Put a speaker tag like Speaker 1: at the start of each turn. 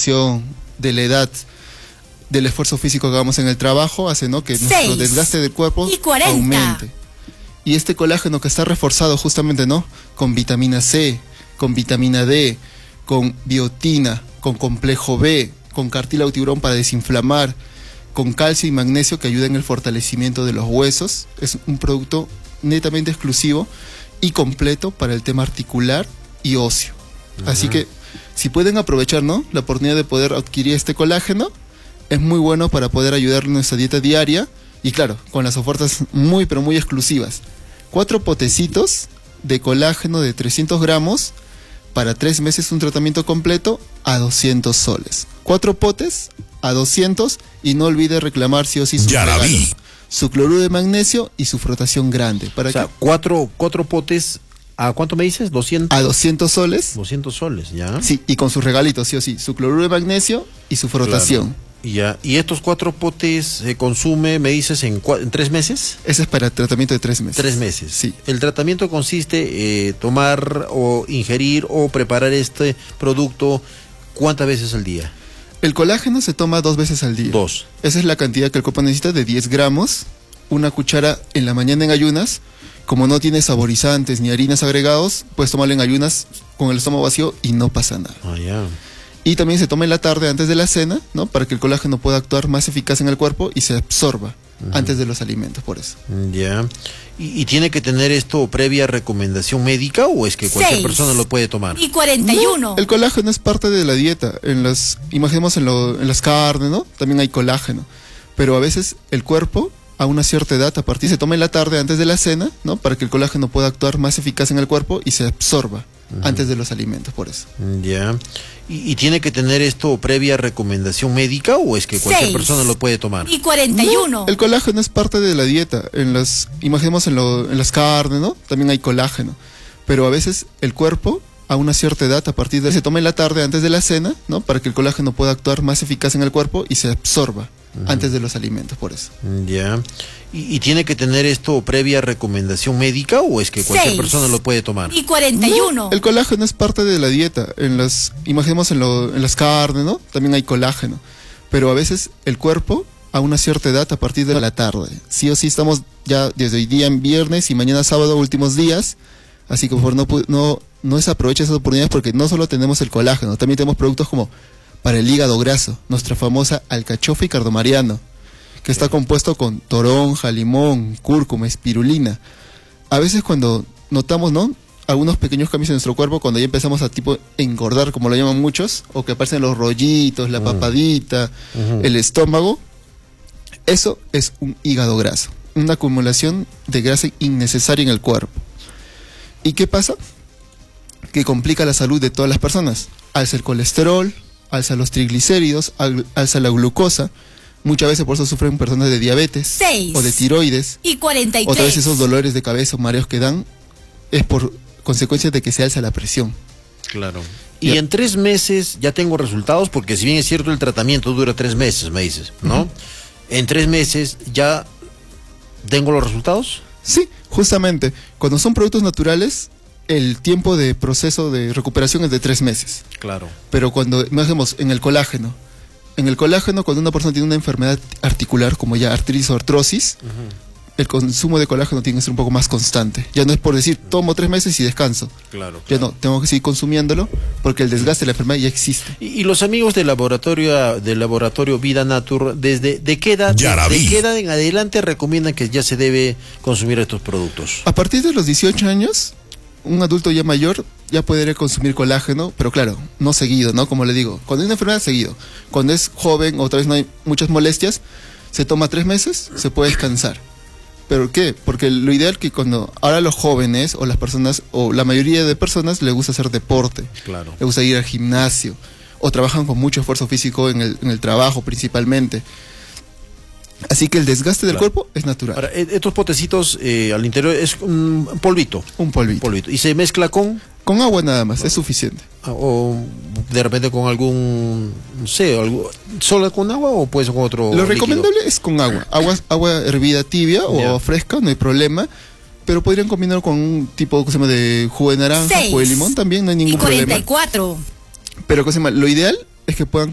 Speaker 1: alimentación, de la edad, del esfuerzo físico que hagamos en el trabajo, hace, ¿no?, que nuestro desgaste del cuerpo aumente. Y este colágeno que está reforzado justamente, ¿no?, con vitamina C, con vitamina D, con biotina, con complejo B, con cartílago tiburón para desinflamar, con calcio y magnesio que ayuda en el fortalecimiento de los huesos. Es un producto netamente exclusivo y completo para el tema articular y óseo. Así que si pueden aprovechar, ¿no?, la oportunidad de poder adquirir este colágeno, es muy bueno para poder ayudar en nuestra dieta diaria y claro, con las ofertas muy pero muy exclusivas. 4 potecitos de colágeno de 300 gramos para 3 meses, un tratamiento completo a 200 soles. 4 potes a 200 y no olvide reclamar sí o sí su cloruro de magnesio y su frotación grande.
Speaker 2: O sea, 4 potes, ¿a cuánto me dices? 200.
Speaker 1: A 200 soles.
Speaker 2: 200 soles, ya.
Speaker 1: Sí, y con sus regalitos, sí o sí, su cloruro de magnesio y su frotación.
Speaker 2: Claro. Ya. ¿Y estos 4 potes se consume, me dices, en 3 meses?
Speaker 1: Ese es para el tratamiento de 3 meses.
Speaker 2: 3 meses.
Speaker 1: Sí.
Speaker 2: El tratamiento consiste tomar o ingerir o preparar este producto ¿cuántas veces al día?
Speaker 1: El colágeno se toma 2 veces al día.
Speaker 2: 2.
Speaker 1: Esa es la cantidad que el cuerpo necesita, de 10 gramos. Una cuchara en la mañana en ayunas. Como no tiene saborizantes ni harinas agregados, puedes tomarlo en ayunas con el estómago vacío y no pasa nada.
Speaker 2: Ah, ya.
Speaker 1: Y también se toma en la tarde antes de la cena, ¿no?, para que el colágeno pueda actuar más eficaz en el cuerpo y se absorba antes de los alimentos, por eso.
Speaker 2: Ya. ¿Y tiene que tener esto previa recomendación médica o es que cualquier persona lo puede tomar?
Speaker 3: Y 41.
Speaker 1: No, el colágeno es parte de la dieta. Imaginemos en las carnes, ¿no?, también hay colágeno. Pero a veces el cuerpo, a una cierta edad, a partir se toma en la tarde antes de la cena, ¿no?, para que el colágeno pueda actuar más eficaz en el cuerpo y se absorba antes de los alimentos, por eso.
Speaker 2: Ya. ¿Y tiene que tener esto previa recomendación médica o es que cualquier persona lo puede tomar?
Speaker 3: Y 41.
Speaker 1: No, el colágeno es parte de la dieta. Imaginemos en las carnes, ¿no?, también hay colágeno. Pero a veces el cuerpo, a una cierta edad, a partir de se toma en la tarde antes de la cena, ¿no?, para que el colágeno pueda actuar más eficaz en el cuerpo y se absorba antes de los alimentos, por eso.
Speaker 2: Ya. ¿Y tiene que tener esto previa recomendación médica o es que cualquier persona lo puede tomar?
Speaker 3: Y 41.
Speaker 1: No, el colágeno es parte de la dieta. Imaginemos en las carnes, ¿no?, también hay colágeno. Pero a veces el cuerpo, a una cierta edad, a partir de la tarde. Sí o sí estamos ya desde hoy día en viernes y mañana sábado, últimos días. Así que por favor no desaproveche esas oportunidades, porque no solo tenemos el colágeno, también tenemos productos como para el hígado graso, nuestra famosa alcachofa y cardomariano, que está compuesto con toronja, limón, cúrcuma, espirulina. A veces cuando notamos, ¿no?, algunos pequeños cambios en nuestro cuerpo, cuando ya empezamos a engordar, como lo llaman muchos, o que aparecen los rollitos, la papadita, el estómago, eso es un hígado graso, una acumulación de grasa innecesaria en el cuerpo. ¿Y qué pasa? Que complica la salud de todas las personas. Alza el colesterol, alza los triglicéridos, alza la glucosa. Muchas veces por eso sufren personas de diabetes o de tiroides.
Speaker 3: Y 43.
Speaker 1: Otra vez esos dolores de cabeza o mareos que dan es por consecuencia de que se alza la presión.
Speaker 2: Claro. Y en 3 meses ya tengo resultados, porque si bien es cierto el tratamiento dura 3 meses, me dices, ¿no? En 3 meses ya tengo los resultados.
Speaker 1: Sí, justamente. Cuando son productos naturales, el tiempo de proceso de recuperación es de 3 meses.
Speaker 2: Claro.
Speaker 1: Pero cuando, imaginemos, en el colágeno, cuando una persona tiene una enfermedad articular, como ya artritis o artrosis, el consumo de colágeno tiene que ser un poco más constante. Ya no es por decir, tomo 3 meses y descanso.
Speaker 2: Claro.
Speaker 1: Ya no, tengo que seguir consumiéndolo, porque el desgaste de la enfermedad ya existe.
Speaker 2: Y los amigos del laboratorio Vida Natur, ¿de qué edad en adelante recomiendan que ya se debe consumir estos productos?
Speaker 1: A partir de los 18 años, un adulto ya mayor ya puede consumir colágeno, pero claro, no seguido, ¿no? Como le digo, cuando hay una enfermedad, seguido. Cuando es joven, otra vez no hay muchas molestias, se toma 3 meses, se puede descansar. ¿Pero qué? Porque lo ideal que ahora los jóvenes o las personas, o la mayoría de personas, les gusta hacer deporte.
Speaker 2: Claro.
Speaker 1: Les gusta ir al gimnasio, o trabajan con mucho esfuerzo físico en el trabajo principalmente. Así que el desgaste del cuerpo es natural.
Speaker 2: Ahora, estos potecitos al interior es un polvito.
Speaker 1: Un polvito.
Speaker 2: ¿Y se mezcla con?
Speaker 1: Con agua nada más, es suficiente.
Speaker 2: O de repente con algún, no sé, ¿solo con agua o puede ser con otro
Speaker 1: Lo
Speaker 2: líquido?
Speaker 1: recomendable es con agua. Agua hervida tibia o agua fresca, no hay problema. Pero podrían combinarlo con un tipo de jugo de naranja, jugo de limón también, no hay ningún problema.
Speaker 3: 44.
Speaker 1: Pero lo ideal es que puedan